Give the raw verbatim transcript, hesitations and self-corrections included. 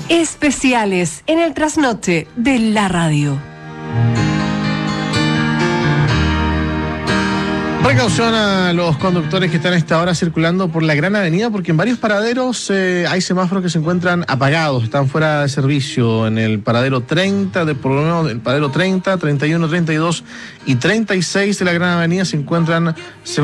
Especiales en el trasnoche de la radio. Precaución a los conductores que están a esta hora circulando por la Gran Avenida, porque en varios paraderos eh, hay semáforos que se encuentran apagados, están fuera de servicio. En el paradero treinta, de por lo menos el paradero treinta, treinta y uno, treinta y dos y treinta y seis de la Gran Avenida se encuentran semáforos